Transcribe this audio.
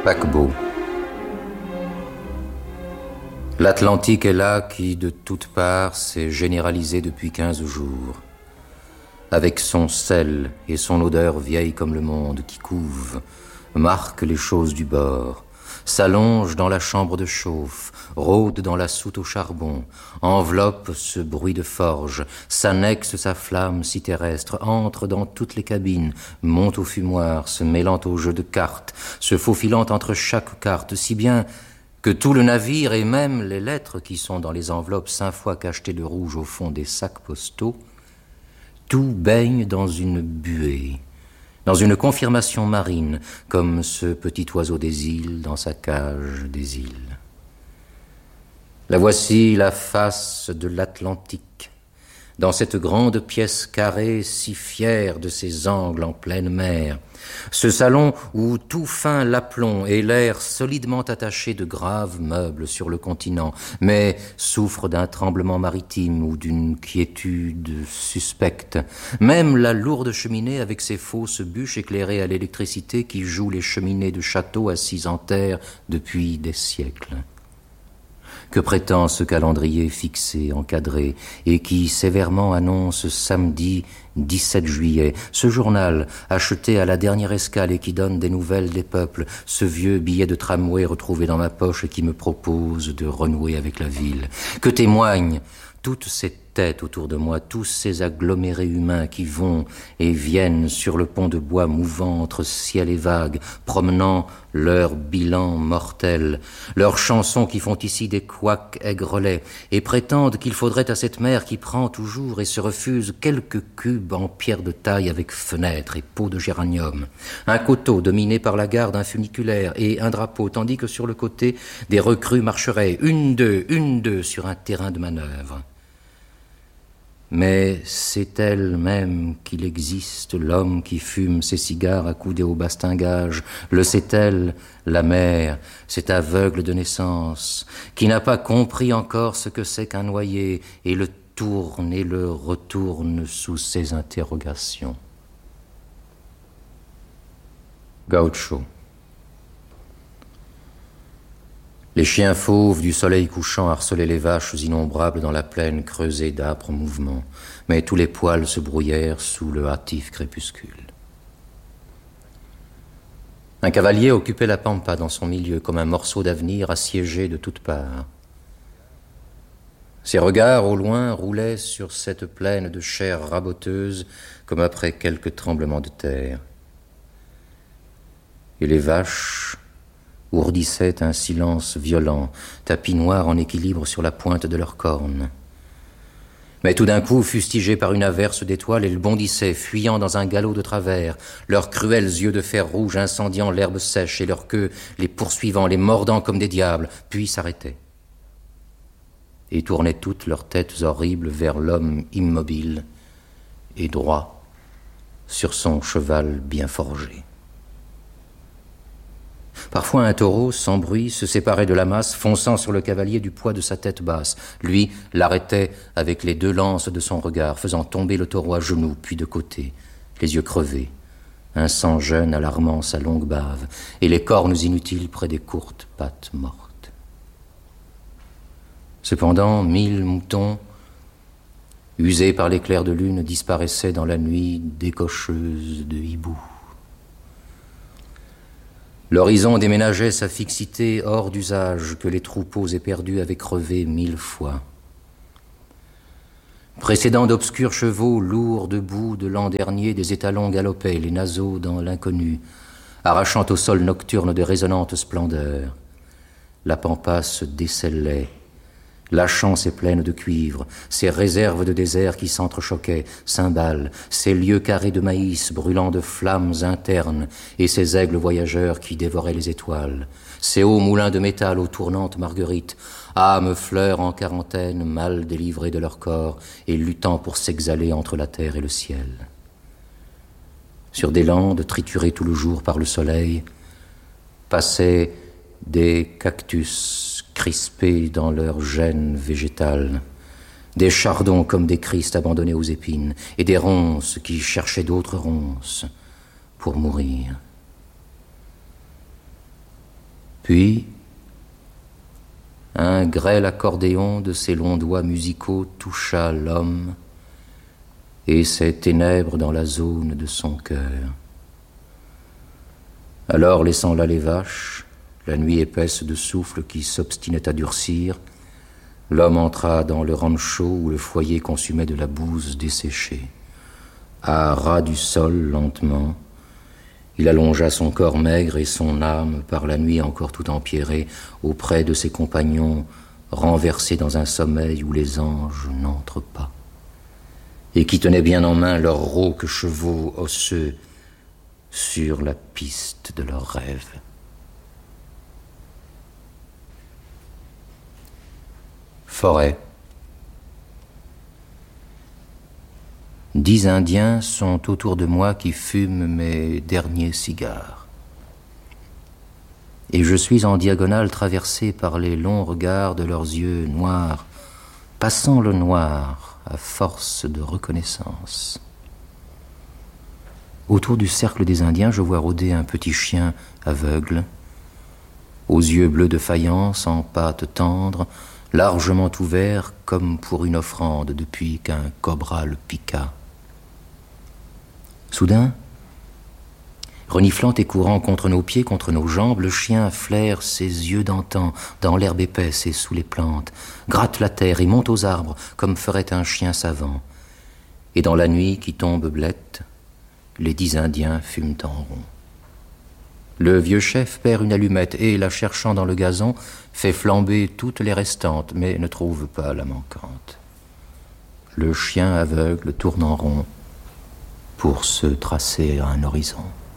Paquebot. L'Atlantique est là qui, de toutes parts, s'est généralisé depuis 15 jours. Avec son sel et son odeur vieille comme le monde qui couve, marque les choses du bord, s'allonge dans la chambre de chauffe, rôde dans la soute au charbon, enveloppe ce bruit de forge, s'annexe sa flamme si terrestre, entre dans toutes les cabines, monte au fumoir, se mêlant au jeu de cartes, se faufilant entre chaque carte, si bien que tout le navire et même les lettres qui sont dans les enveloppes 5 fois cachetées de rouge au fond des sacs postaux, tout baigne dans une buée, dans une confirmation marine, comme ce petit oiseau des îles dans sa cage des îles. La voici la face de l'Atlantique, dans cette grande pièce carrée si fière de ses angles en pleine mer, ce salon où tout fin l'aplomb et l'air solidement attaché de graves meubles sur le continent, mais souffre d'un tremblement maritime ou d'une quiétude suspecte. Même la lourde cheminée avec ses fausses bûches éclairées à l'électricité qui joue les cheminées de châteaux assis en terre depuis des siècles. Que prétend ce calendrier fixé, encadré, et qui sévèrement annonce samedi 17 juillet, ce journal acheté à la dernière escale et qui donne des nouvelles des peuples, ce vieux billet de tramway retrouvé dans ma poche et qui me propose de renouer avec la ville? Que témoignent toutes ces têtes autour de moi, tous ces agglomérés humains qui vont et viennent sur le pont de bois mouvant entre ciel et vagues, promenant leur bilan mortel, leurs chansons qui font ici des couacs aigrelets, et prétendent qu'il faudrait à cette mer qui prend toujours et se refuse quelques cubes en pierre de taille avec fenêtres et pots de géranium, un coteau dominé par la garde un funiculaire et un drapeau, tandis que sur le côté, des recrues marcheraient, une, deux, sur un terrain de manœuvre. Mais c'est elle-même qu'il existe, l'homme qui fume ses cigares accoudés au bastingage. Le sait-elle, la mer, cet aveugle de naissance, qui n'a pas compris encore ce que c'est qu'un noyé, et le tourne et le retourne sous ses interrogations. Gaucho. Les chiens fauves du soleil couchant harcelaient les vaches innombrables dans la plaine creusée d'âpres mouvements, mais tous les poils se brouillèrent sous le hâtif crépuscule. Un cavalier occupait la pampa dans son milieu comme un morceau d'avenir assiégé de toutes parts. Ses regards au loin roulaient sur cette plaine de chair raboteuse comme après quelques tremblements de terre. Et les vaches ourdissaient un silence violent, tapis noirs en équilibre sur la pointe de leurs cornes. Mais tout d'un coup, fustigés par une averse d'étoiles, elles bondissaient, fuyant dans un galop de travers, leurs cruels yeux de fer rouge incendiant l'herbe sèche et leur queue les poursuivant, les mordant comme des diables, puis s'arrêtaient. Et tournaient toutes leurs têtes horribles vers l'homme immobile et droit sur son cheval bien forgé. Parfois un taureau, sans bruit, se séparait de la masse, fonçant sur le cavalier du poids de sa tête basse. Lui l'arrêtait avec les 2 lances de son regard, faisant tomber le taureau à genoux, puis de côté, les yeux crevés, un sang jeune alarmant sa longue bave, et les cornes inutiles près des courtes pattes mortes. Cependant, 1000 moutons, usés par l'éclair de lune, disparaissaient dans la nuit décocheuse de hibou. L'horizon déménageait sa fixité hors d'usage que les troupeaux éperdus avaient crevé 1000 fois. Précédant d'obscurs chevaux lourds de boue de l'an dernier, des étalons galopaient, les naseaux dans l'inconnu, arrachant au sol nocturne de résonnantes splendeurs. La pampa se décellait, lâchant ses plaines de cuivre, ses réserves de désert qui s'entrechoquaient, cymbales, ses lieux carrés de maïs brûlant de flammes internes, et ses aigles voyageurs qui dévoraient les étoiles, ses hauts moulins de métal aux tournantes marguerites, âmes fleurs en quarantaine, mal délivrées de leur corps et luttant pour s'exhaler entre la terre et le ciel. Sur des landes triturées tout le jour par le soleil, passaient des cactus crispés dans leur gêne végétale, des chardons comme des Christ abandonnés aux épines, et des ronces qui cherchaient d'autres ronces pour mourir. Puis, un grêle accordéon de ses longs doigts musicaux toucha l'homme et ses ténèbres dans la zone de son cœur. Alors, laissant là les vaches, la nuit épaisse de souffle qui s'obstinait à durcir, l'homme entra dans le rancho où le foyer consumait de la bouse desséchée. À ras du sol, lentement, il allongea son corps maigre et son âme, par la nuit encore tout empierrée, auprès de ses compagnons, renversés dans un sommeil où les anges n'entrent pas, et qui tenaient bien en main leurs rauques chevaux osseux sur la piste de leurs rêves. Forêt. 10 Indiens sont autour de moi qui fument mes derniers cigares. Et je suis en diagonale traversé par les longs regards de leurs yeux noirs, passant le noir à force de reconnaissance. Autour du cercle des Indiens, je vois rôder un petit chien aveugle, aux yeux bleus de faïence, en pattes tendres, largement ouverts comme pour une offrande depuis qu'un cobra le piqua. Soudain, reniflant et courant contre nos pieds, contre nos jambes, le chien flaire ses yeux d'antan dans l'herbe épaisse et sous les plantes, gratte la terre et monte aux arbres comme ferait un chien savant. Et dans la nuit qui tombe blette, les 10 Indiens fument en rond. Le vieux chef perd une allumette et, la cherchant dans le gazon, fait flamber toutes les restantes, mais ne trouve pas la manquante. Le chien aveugle tourne en rond pour se tracer un horizon.